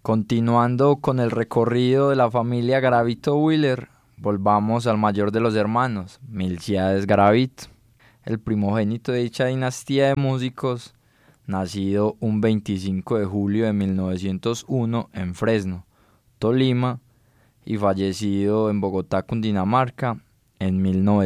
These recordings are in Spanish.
Continuando con el recorrido de la familia Garavito Wheeler, volvamos al mayor de los hermanos, Milcíades Garavito, el primogénito de dicha dinastía de músicos, nacido un 25 de julio de 1901 en Fresno, Tolima, y fallecido en Bogotá, Cundinamarca, en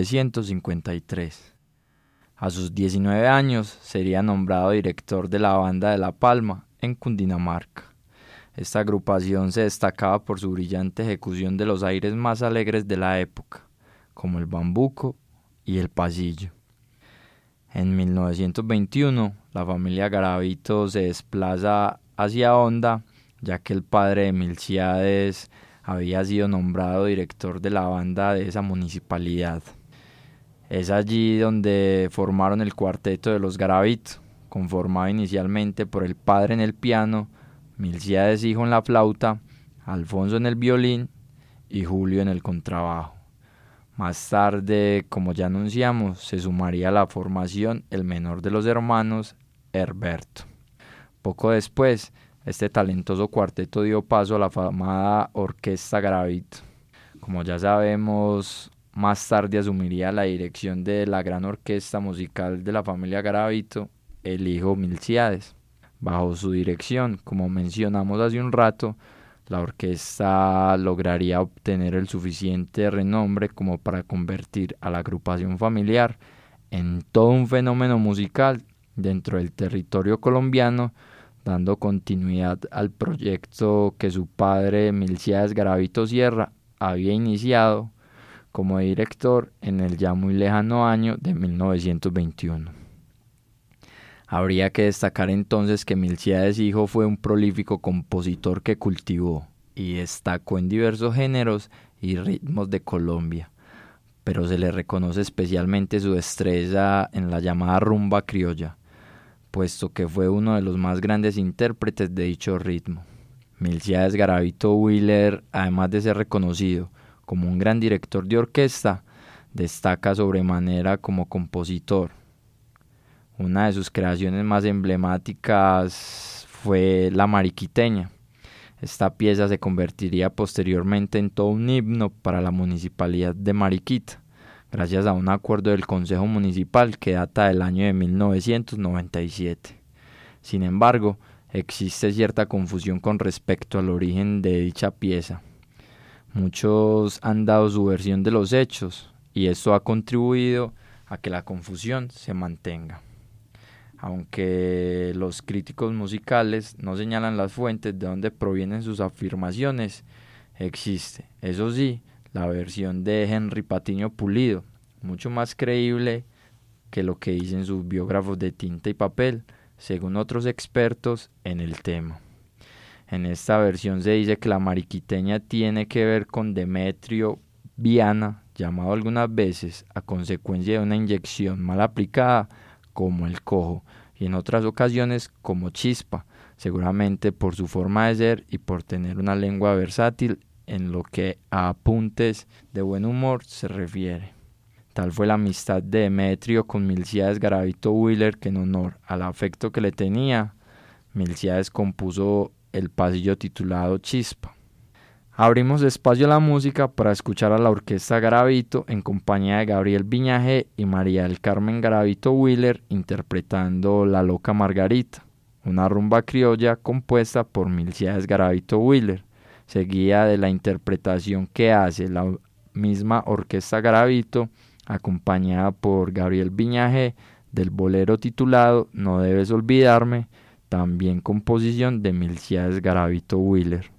1953. A sus 19 años sería nombrado director de la banda de La Palma, en Cundinamarca. Esta agrupación se destacaba por su brillante ejecución de los aires más alegres de la época, como el bambuco y el pasillo. En 1921, la familia Garavito se desplaza hacia Honda, ya que el padre de Milcíades había sido nombrado director de la banda de esa municipalidad. Es allí donde formaron el cuarteto de los Garavito, conformado inicialmente por el padre en el piano, Milcíades hijo en la flauta, Alfonso en el violín y Julio en el contrabajo. Más tarde, como ya anunciamos, se sumaría a la formación el menor de los hermanos, Herberto. Poco después, este talentoso cuarteto dio paso a la afamada Orquesta Garavito. Como ya sabemos, más tarde asumiría la dirección de la gran orquesta musical de la familia Garavito, el hijo Milcíades. Bajo su dirección, como mencionamos hace un rato, la orquesta lograría obtener el suficiente renombre como para convertir a la agrupación familiar en todo un fenómeno musical dentro del territorio colombiano, dando continuidad al proyecto que su padre Milcíades Garavito Sierra había iniciado como director en el ya muy lejano año de 1921. Habría que destacar entonces que Milcíades hijo fue un prolífico compositor que cultivó y destacó en diversos géneros y ritmos de Colombia, pero se le reconoce especialmente su destreza en la llamada rumba criolla, puesto que fue uno de los más grandes intérpretes de dicho ritmo. Milcíades Garavito Wheeler, además de ser reconocido como un gran director de orquesta, destaca sobremanera como compositor. Una de sus creaciones más emblemáticas fue La Mariquiteña. Esta pieza se convertiría posteriormente en todo un himno para la municipalidad de Mariquita, gracias a un acuerdo del Consejo Municipal que data del año de 1997. Sin embargo, existe cierta confusión con respecto al origen de dicha pieza. Muchos han dado su versión de los hechos y esto ha contribuido a que la confusión se mantenga. Aunque los críticos musicales no señalan las fuentes de donde provienen sus afirmaciones, existe, eso sí, la versión de Henry Patiño Pulido, mucho más creíble que lo que dicen sus biógrafos de tinta y papel, según otros expertos en el tema. En esta versión se dice que la mariquiteña tiene que ver con Demetrio Viana, llamado algunas veces a consecuencia de una inyección mal aplicada como el cojo, y en otras ocasiones como Chispa, seguramente por su forma de ser y por tener una lengua versátil en lo que a apuntes de buen humor se refiere. Tal fue la amistad de Demetrio con Milcíades Garavito Wheeler que en honor al afecto que le tenía, Milcíades compuso el pasillo titulado Chispa. Abrimos espacio a la música para escuchar a la Orquesta Garavito en compañía de Gabriel Viñajé y María del Carmen Garavito Wheeler interpretando La Loca Margarita, una rumba criolla compuesta por Milcíades Garavito Wheeler, seguida de la interpretación que hace la misma Orquesta Garavito, acompañada por Gabriel Viñajé del bolero titulado No Debes Olvidarme, también composición de Milcíades Garavito Wheeler.